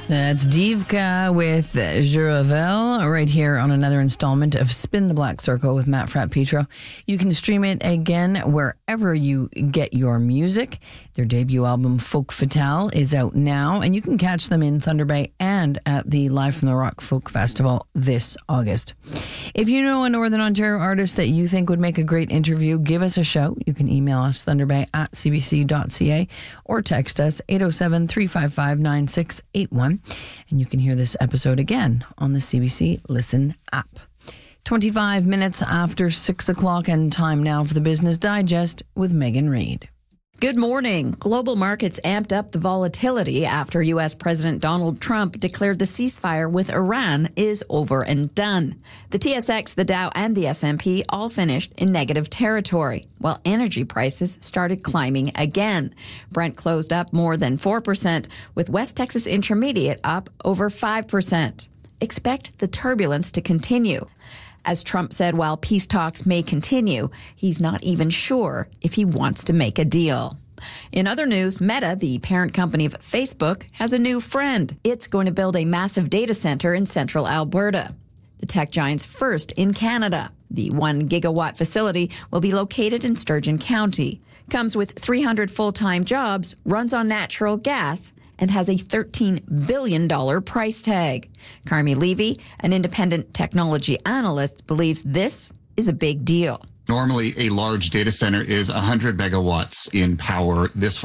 That's Divka with Juravel right here on another installment of Spin the Black Circle with Matt Fratt Petro. You can stream it again wherever you get your music. Their debut album, Folk Fatale, is out now, and you can catch them in Thunder Bay and at the Live from the Rock Folk Festival this August. If you know a Northern Ontario artist that you think would make a great interview, give us a shout. You can email us thunderbay@cbc.ca or text us 807-355-9681. And you can hear this episode again on the CBC Listen app. 25 minutes after 6 o'clock, and time now for the Business Digest with Megan Reid. Good morning. Global markets amped up the volatility after U.S. President Donald Trump declared the ceasefire with Iran is over and done. The TSX, the Dow, and the S&P all finished in negative territory, while energy prices started climbing again. Brent closed up more than 4%, with West Texas Intermediate up over 5%. Expect the turbulence to continue. As Trump said, while peace talks may continue, he's not even sure if he wants to make a deal. In other news, Meta, the parent company of Facebook, has a new friend. It's going to build a massive data center in central Alberta, the tech giant's first in Canada. The 1 gigawatt facility will be located in Sturgeon County, comes with 300 full-time jobs, runs on natural gas, and has a $13 billion price tag. Carmi Levy, an independent technology analyst, believes this is a big deal. Normally, a large data center is 100 megawatts in power. This